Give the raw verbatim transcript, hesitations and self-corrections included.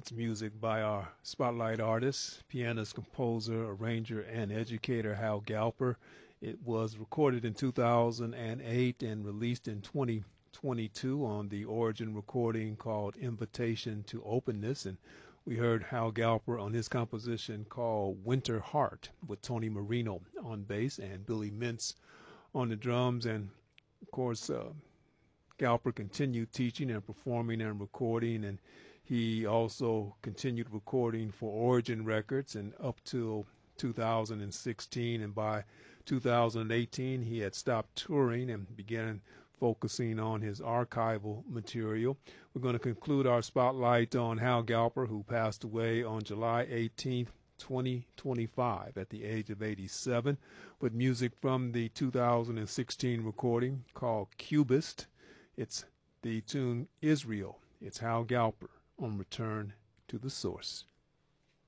That's music by our spotlight artist, pianist, composer, arranger, and educator Hal Galper. It was recorded in two thousand eight and released in twenty twenty-two on the Origin recording called Invitation to Openness. And we heard Hal Galper on his composition called Winter Heart with Tony Marino on bass and Billy Mintz on the drums. And of course, uh, Galper continued teaching and performing and recording, and he also continued recording for Origin Records and up till two thousand sixteen. And by two thousand eighteen, he had stopped touring and began focusing on his archival material. We're going to conclude our spotlight on Hal Galper, who passed away on July eighteenth, twenty twenty-five at the age of eighty-seven, with music from the two thousand sixteen recording called Cubist. It's the tune Israel. It's Hal Galper on Return to the Source.